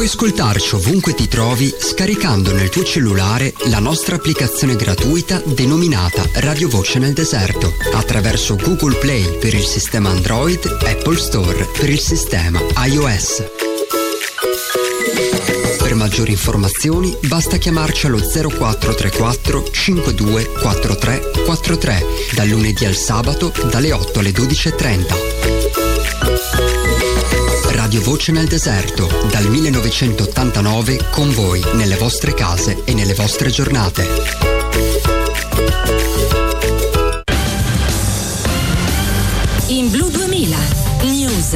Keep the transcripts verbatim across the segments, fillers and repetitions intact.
Puoi ascoltarci ovunque ti trovi scaricando nel tuo cellulare la nostra applicazione gratuita denominata Radio Voce nel Deserto attraverso Google Play per il sistema Android, Apple Store per il sistema iOS. Per maggiori informazioni basta chiamarci allo zero quattro tre quattro cinque due quattro tre quattro tre dal lunedì al sabato dalle otto alle dodici e trenta. Radio Voce nel Deserto, dal millenovecentottantanove con voi nelle vostre case e nelle vostre giornate. In Blu duemila News.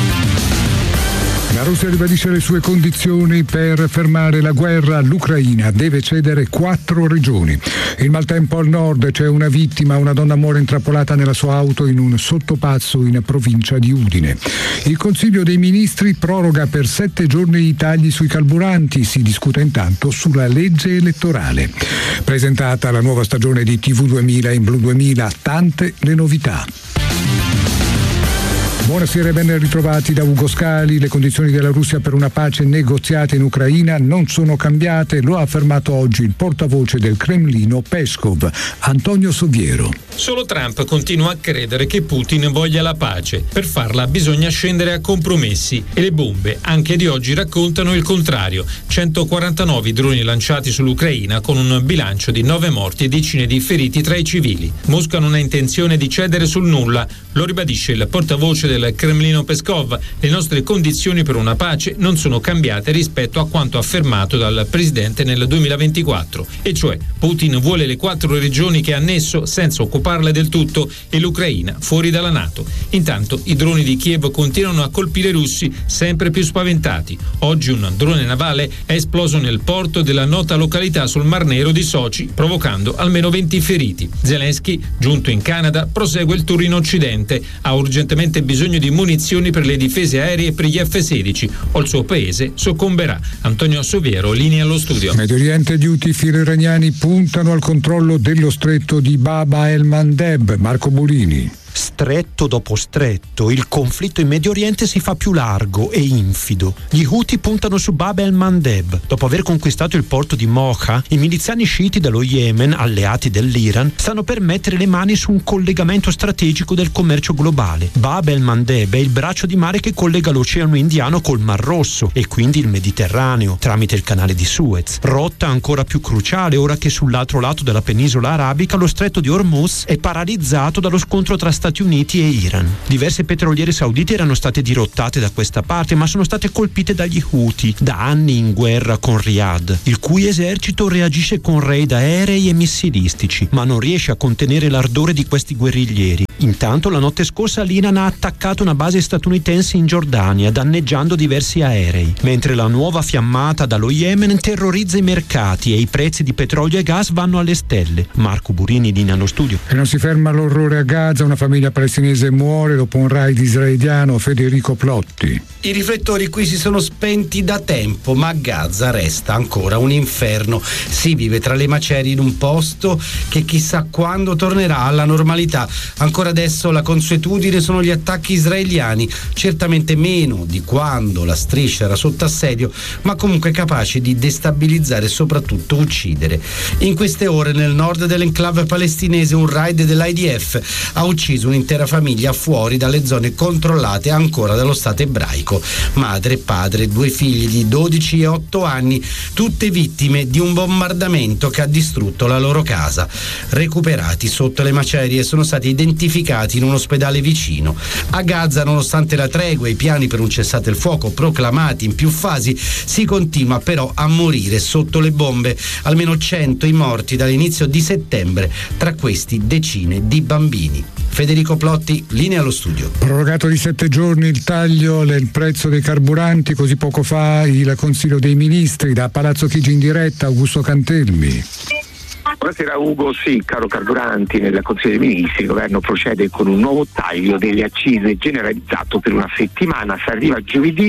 La Russia ribadisce le sue condizioni per fermare la guerra all'Ucraina. Deve cedere quattro regioni. Il maltempo al nord, c'è una vittima, una donna muore intrappolata nella sua auto in un sottopazzo in provincia di Udine. Il Consiglio dei Ministri proroga per sette giorni i tagli sui carburanti. Si discute intanto sulla legge elettorale. Presentata la nuova stagione di T V duemila in Blu duemila, tante le novità. Buonasera e ben ritrovati da Ugo Scali. Le condizioni della Russia per una pace negoziata in Ucraina non sono cambiate, lo ha affermato oggi il portavoce del Cremlino Peskov, Antonio Soviero. Solo Trump continua a credere che Putin voglia la pace. Per farla bisogna scendere a compromessi e le bombe anche di oggi raccontano il contrario. centoquarantanove droni lanciati sull'Ucraina con un bilancio di nove morti e decine di feriti tra i civili. Mosca non ha intenzione di cedere sul nulla, lo ribadisce il portavoce del del Cremlino Peskov. Le nostre condizioni per una pace non sono cambiate rispetto a quanto affermato dal presidente nel duemilaventiquattro, e cioè Putin vuole le quattro regioni che ha annesso senza occuparle del tutto e l'Ucraina fuori dalla NATO. Intanto i droni di Kiev continuano a colpire i russi sempre più spaventati. Oggi un drone navale è esploso nel porto della nota località sul Mar Nero di Sochi, provocando almeno venti feriti. Zelensky, giunto in Canada, prosegue il tour in Occidente. Ha urgentemente bisogno di munizioni per le difese aeree e per gli F sedici o il suo paese soccomberà. Antonio Soviero, linea allo studio. Medio Oriente, gli Houthi filo-iraniani puntano al controllo dello stretto di Bab el-Mandeb. Marco Burini. Stretto dopo stretto, il conflitto in Medio Oriente si fa più largo e infido. Gli Houthi puntano su Bab el-Mandeb. Dopo aver conquistato il porto di Mocha, i miliziani sciiti dello Yemen, alleati dell'Iran, stanno per mettere le mani su un collegamento strategico del commercio globale. Bab el-Mandeb è il braccio di mare che collega l'Oceano Indiano col Mar Rosso e quindi il Mediterraneo tramite il canale di Suez. Rotta ancora più cruciale ora che sull'altro lato della penisola arabica lo stretto di Hormuz è paralizzato dallo scontro tra Stati Uniti e Iran. Diverse petroliere saudite erano state dirottate da questa parte, ma sono state colpite dagli Houthi, da anni in guerra con Riyadh, il cui esercito reagisce con raid aerei e missilistici, ma non riesce a contenere l'ardore di questi guerriglieri. Intanto la notte scorsa l'Iran ha attaccato una base statunitense in Giordania, danneggiando diversi aerei, mentre la nuova fiammata dallo Yemen terrorizza i mercati e i prezzi di petrolio e gas vanno alle stelle. Marco Burini, linea allo studio. E non si ferma l'orrore a Gaza, una famiglia palestinese muore dopo un raid israeliano. Federico Plotti. I riflettori qui si sono spenti da tempo, ma Gaza resta ancora un inferno. Si vive tra le macerie in un posto che chissà quando tornerà alla normalità. Ancora adesso la consuetudine sono gli attacchi israeliani, certamente meno di quando la striscia era sotto assedio, ma comunque capaci di destabilizzare e soprattutto uccidere. In queste ore nel nord dell'enclave palestinese un raid dell'I D F ha ucciso un'intera famiglia fuori dalle zone controllate ancora dallo Stato ebraico. Madre e padre, due figli di dodici e otto anni, tutte vittime di un bombardamento che ha distrutto la loro casa. Recuperati sotto le macerie, sono stati identificati in un ospedale vicino. A Gaza, nonostante la tregua e i piani per un cessate il fuoco proclamati in più fasi, si continua però a morire sotto le bombe. Almeno cento i morti dall'inizio di settembre, tra questi decine di bambini. Federico Plotti, linea allo studio. Prorogato di sette giorni il taglio del prezzo dei carburanti, così poco fa il Consiglio dei Ministri. Da Palazzo Chigi in diretta, Augusto Cantelmi. Buonasera Ugo, sì, caro carburanti, nel Consiglio dei Ministri il governo procede con un nuovo taglio delle accise generalizzato per una settimana, si arriva giovedì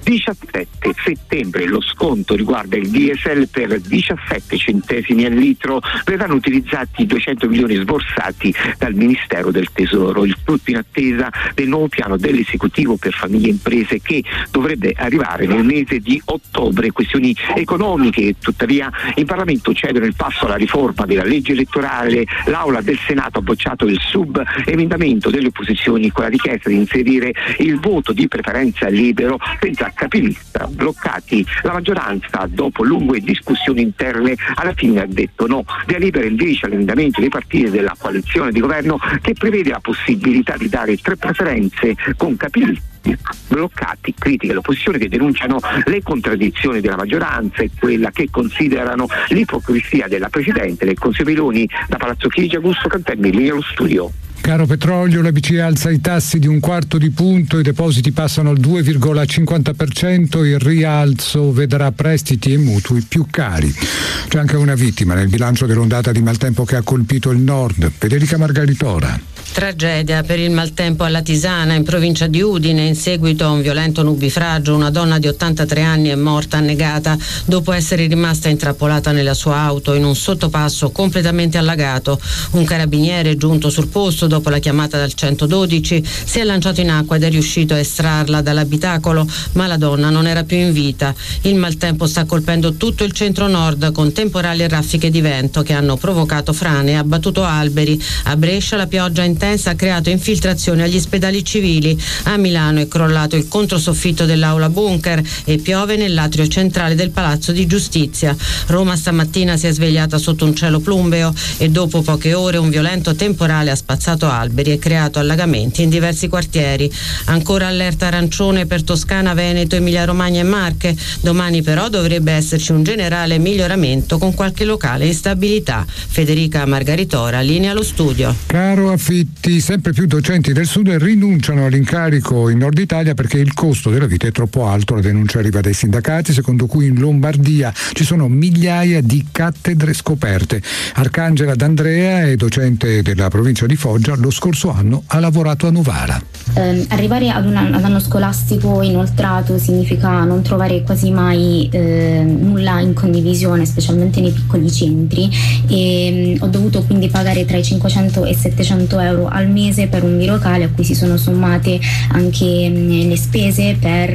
diciassette settembre lo sconto riguarda il diesel per diciassette centesimi al litro, verranno utilizzati duecento milioni sborsati dal Ministero del Tesoro, il tutto in attesa del nuovo piano dell'esecutivo per famiglie e imprese che dovrebbe arrivare nel mese di ottobre. Questioni economiche, tuttavia in Parlamento cedono il passo alla riforma della legge elettorale, l'Aula del Senato ha bocciato il sub emendamento delle opposizioni con la richiesta di inserire il voto di preferenza libero senza capilista, bloccati. La maggioranza, dopo lunghe discussioni interne, alla fine ha detto no. Via libera invece all'emendamento dei partiti della coalizione di governo che prevede la possibilità di dare tre preferenze con capilisti bloccati. Critiche l'opposizione che denunciano le contraddizioni della maggioranza e quella che considerano l'ipocrisia della Presidente del Consiglio Meloni. Da Palazzo Chigi, Augusto Cantemmi, linea allo studio. Caro petrolio, la B C E alza i tassi di un quarto di punto, i depositi passano al due virgola cinquanta per cento, il rialzo vedrà prestiti e mutui più cari. C'è anche una vittima nel bilancio dell'ondata di maltempo che ha colpito il nord. Federica Margaritora. Tragedia per il maltempo alla Tisana, in provincia di Udine. In seguito a un violento nubifragio, una donna di ottantatré anni è morta annegata dopo essere rimasta intrappolata nella sua auto in un sottopasso completamente allagato. Un carabiniere giunto sul posto dopo la chiamata dal centododici si è lanciato in acqua ed è riuscito a estrarla dall'abitacolo, ma la donna non era più in vita. Il maltempo sta colpendo tutto il centro-nord con temporali e raffiche di vento che hanno provocato frane e abbattuto alberi. A Brescia la pioggia intensa ha creato infiltrazioni agli ospedali civili. A Milano è crollato il controsoffitto dell'aula bunker e piove nell'atrio centrale del Palazzo di Giustizia. Roma stamattina si è svegliata sotto un cielo plumbeo e dopo poche ore un violento temporale ha spazzato alberi e creato allagamenti in diversi quartieri. Ancora allerta arancione per Toscana, Veneto, Emilia-Romagna e Marche. Domani però dovrebbe esserci un generale miglioramento con qualche locale instabilità. Federica Margaritora, linea allo studio. Caro affitti, sempre più docenti del Sud rinunciano all'incarico in Nord Italia perché il costo della vita è troppo alto. La denuncia arriva dai sindacati, secondo cui in Lombardia ci sono migliaia di cattedre scoperte. Arcangela D'Andrea è docente della provincia di Foggia, lo scorso anno ha lavorato a Novara. Eh, arrivare ad un, anno, ad anno scolastico inoltrato significa non trovare quasi mai eh, nulla in condivisione, specialmente nei piccoli centri, e mh, ho dovuto quindi pagare tra i cinquecento e settecento euro al mese per un bilocale a cui si sono sommate anche mh, le spese per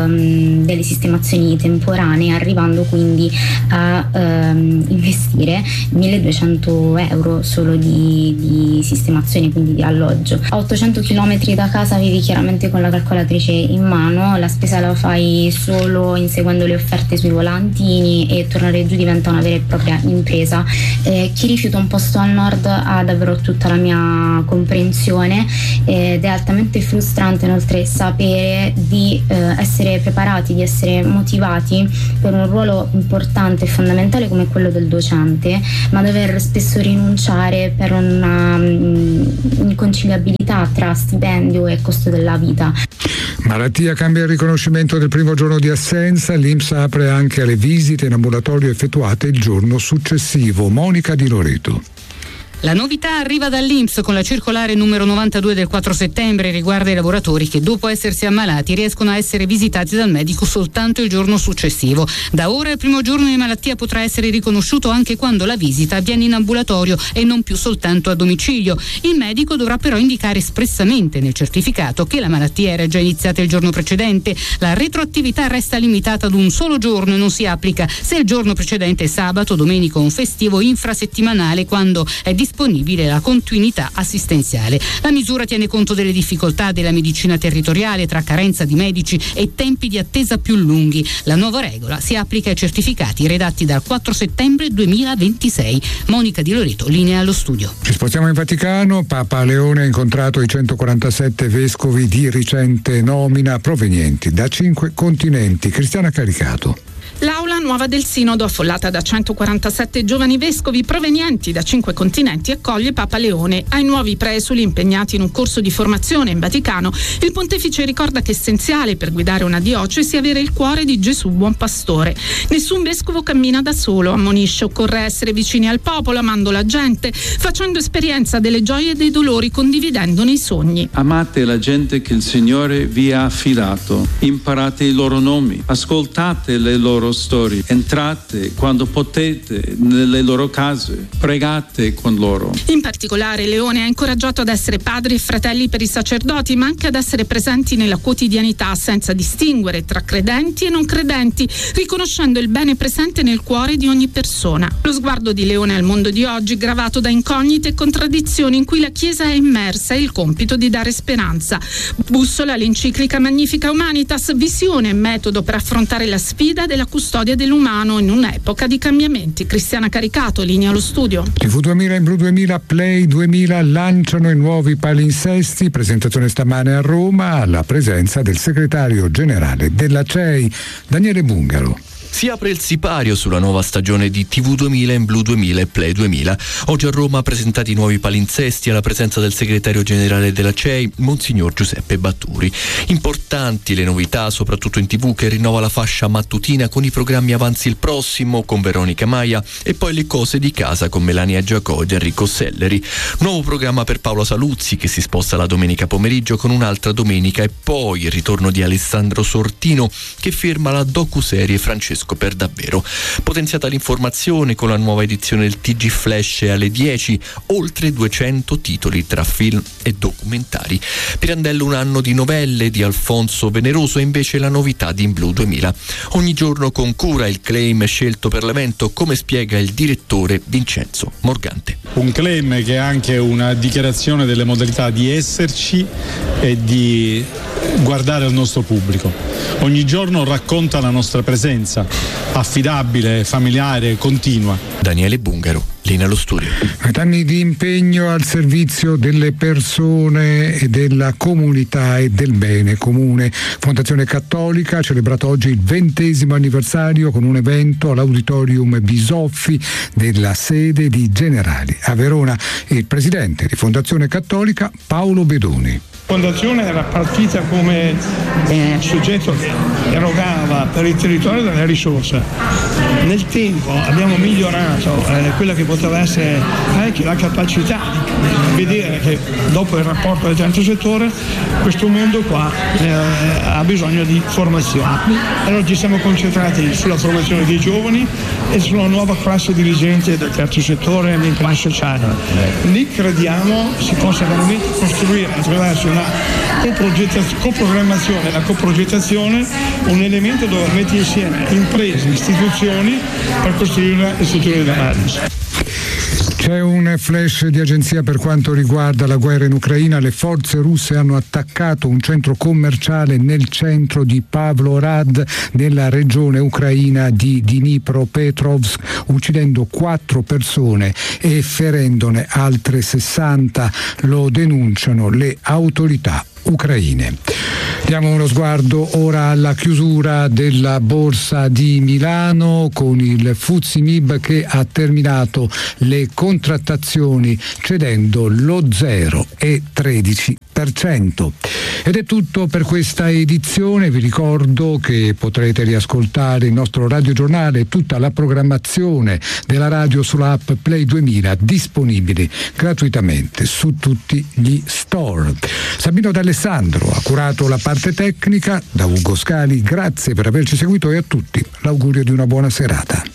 mh, delle sistemazioni temporanee, arrivando quindi a um, investire milleduecento euro solo di, di sistemazione, quindi di alloggio. A ottocento chilometri da casa vivi chiaramente con la calcolatrice in mano, la spesa la fai solo inseguendo le offerte sui volantini e tornare giù diventa una vera e propria impresa. Eh, chi rifiuta un posto al nord ha davvero tutta la mia comprensione ed è altamente frustrante inoltre sapere di eh, essere preparati, di essere motivati per un ruolo importante e fondamentale come quello del docente, ma dover spesso rinunciare per una um, inconciliabilità tra stipendio e costo della vita. Malattia cambia il riconoscimento del primo giorno di assenza, l'I N P S apre anche alle visite in ambulatorio effettuate il giorno successivo. Monica Di Loreto. La novità arriva dall'I N P S con la circolare numero novantadue del quattro settembre, riguarda i lavoratori che dopo essersi ammalati riescono a essere visitati dal medico soltanto il giorno successivo. Da ora il primo giorno di malattia potrà essere riconosciuto anche quando la visita avviene in ambulatorio e non più soltanto a domicilio. Il medico dovrà però indicare espressamente nel certificato che la malattia era già iniziata il giorno precedente. La retroattività resta limitata ad un solo giorno e non si applica se il giorno precedente è sabato, domenica o un festivo infrasettimanale, quando è disponibile la continuità assistenziale. La misura tiene conto delle difficoltà della medicina territoriale tra carenza di medici e tempi di attesa più lunghi. La nuova regola si applica ai certificati redatti dal quattro settembre duemilaventisei. Monica Di Loreto, linea allo studio. Ci spostiamo in Vaticano. Papa Leone ha incontrato i centoquarantasette vescovi di recente nomina provenienti da cinque continenti. Cristiana Caricato. L'aula nuova del Sinodo, affollata da centoquarantasette giovani vescovi provenienti da cinque continenti, accoglie Papa Leone. Ai nuovi presuli impegnati in un corso di formazione in Vaticano, il pontefice ricorda che essenziale per guidare una diocesi è avere il cuore di Gesù buon pastore. Nessun vescovo cammina da solo, ammonisce, occorre essere vicini al popolo, amando la gente, facendo esperienza delle gioie e dei dolori, condividendone i sogni. Amate la gente che il Signore vi ha affidato, imparate i loro nomi, ascoltate le loro storie, entrate quando potete nelle loro case, pregate con loro. In particolare Leone ha incoraggiato ad essere padri e fratelli per i sacerdoti, ma anche ad essere presenti nella quotidianità senza distinguere tra credenti e non credenti, riconoscendo il bene presente nel cuore di ogni persona. Lo sguardo di Leone al mondo di oggi, gravato da incognite e contraddizioni in cui la Chiesa è immersa, è il compito di dare speranza. Bussola l'enciclica Magnifica Humanitas, visione e metodo per affrontare la sfida della custodia dell'umano in un'epoca di cambiamenti. Cristiana Caricato, linea allo studio. tivù duemila in Blu duemila, Play duemila lanciano i nuovi palinsesti, presentazione stamane a Roma alla presenza del segretario generale della C E I, Daniele Bungaro. Si apre il sipario sulla nuova stagione di tivù duemila in Blu duemila e Play duemila. Oggi a Roma presentati i nuovi palinsesti alla presenza del segretario generale della C E I, Monsignor Giuseppe Batturi. Importanti le novità, soprattutto in tivù, che rinnova la fascia mattutina con i programmi Avanzi il prossimo con Veronica Maia e poi Le cose di casa con Melania Giacò ed Enrico Selleri. Nuovo programma per Paola Saluzzi che si sposta la domenica pomeriggio con un'altra domenica, e poi il ritorno di Alessandro Sortino che firma la docuserie Francesco per davvero. Potenziata l'informazione con la nuova edizione del T G Flash alle dieci, oltre duecento titoli tra film e documentari. Pirandello un anno di novelle di Alfonso Veneroso è invece la novità di In Blu duemila. Ogni giorno con cura il claim scelto per l'evento, come spiega il direttore Vincenzo Morgante. Un claim che è anche una dichiarazione delle modalità di esserci e di guardare al nostro pubblico. Ogni giorno racconta la nostra presenza, affidabile, familiare, continua. Daniele Bungaro, linea allo studio. Anni di impegno al servizio delle persone e della comunità e del bene comune. Fondazione Cattolica ha celebrato oggi il ventesimo anniversario con un evento all'Auditorium Bisoffi della sede di Generali a Verona. Il presidente di Fondazione Cattolica, Paolo Bedoni. La fondazione era partita come un soggetto che erogava per il territorio delle risorse. Nel tempo abbiamo migliorato eh, quella che poteva essere anche la capacità di vedere che dopo il rapporto del terzo settore questo mondo qua eh, ha bisogno di formazione. Allora ci siamo concentrati sulla formazione dei giovani e sulla nuova classe dirigente del terzo settore e dell'impresa sociale. Lì crediamo si possa veramente costruire attraverso una coprogrammazione, la coprogettazione, un elemento dove metti insieme imprese, istituzioni per costruire il futuro dell'analisi. C'è un flash di agenzia per quanto riguarda la guerra in Ucraina. Le forze russe hanno attaccato un centro commerciale nel centro di Pavlorad, nella regione ucraina di Dnipropetrovsk, uccidendo quattro persone e ferendone altre sessanta. Lo denunciano le autorità ucraine. Diamo uno sguardo ora alla chiusura della borsa di Milano con il Fuzzi M I B che ha terminato le contrattazioni cedendo lo zero virgola tredici per cento. Ed è tutto per questa edizione. Vi ricordo che potrete riascoltare il nostro radiogiornale e tutta la programmazione della radio sull'app Play duemila, disponibili gratuitamente su tutti gli store. Sabino D'Alessandro ha curato la parte tecnica. Da Ugo Scali grazie per averci seguito e a tutti l'augurio di una buona serata.